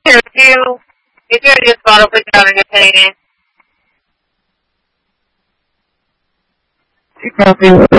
If you're just bottle, put down and just put it in. She probably was